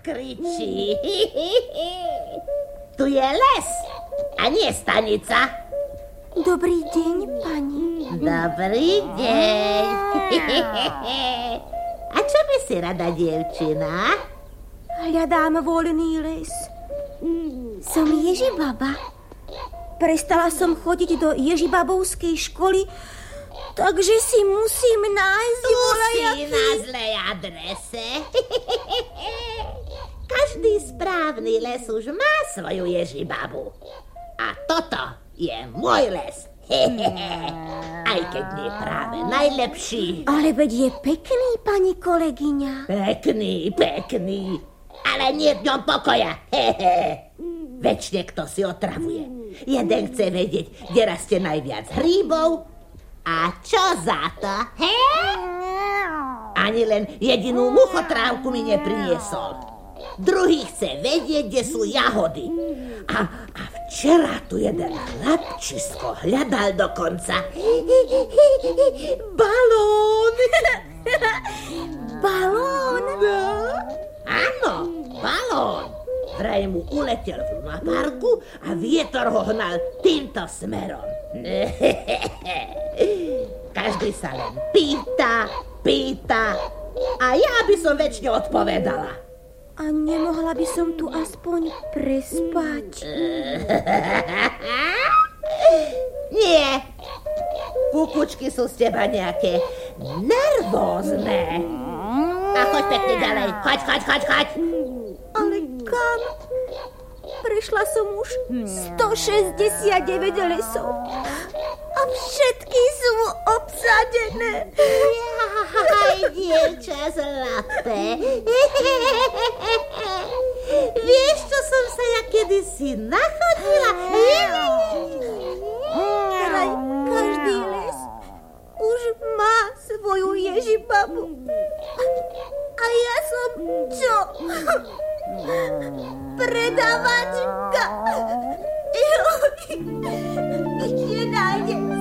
kričí. Tu je les a nie stanica. Dobrý deň, pani. Dobrý deň. A čo by si rada, dievčina? Hľadám voľný les. Som Ježibaba. Prestala som chodiť do Ježibabovskej školy, takže si musím nájsť voľajaký... Tu si na zlej adrese. Každý správny les už má svoju Ježibabu. A toto je môj les. Aj keď nie práve najlepší. Ale veď je pekný, pani kolegyňa. Pekný. Ale nie v ňom pokoja. Večne kto si otravuje. Jeden chce vedieť, kde rastie najviac hríbov. A čo za to? Ani len jedinú muchotrávku mi nepriniesol. Druhý chce vedieť, kde sú jahody. A včera tu jeden chlapčisko hľadal dokonca balón. Balón? No. Áno, balón. Vraj mu uletel v lunaparku a vietor ho hnal týmto smerom. Každý sa len pýta a ja by som večne odpovedala. A nemohla by som tu aspoň prespať? Nie. Kukučky sú z teba nejaké nervózne. A choď pekne ďalej. Choď. Ale kam? Prešla som už 169 lesov. A všetky sú obsadené. Aj dievča zlaté. Vieš, čo som sa ja kedysi nachodila? Každý les už má svoju Ježibabu. A ja som čo? Predavačka. Kde nájdem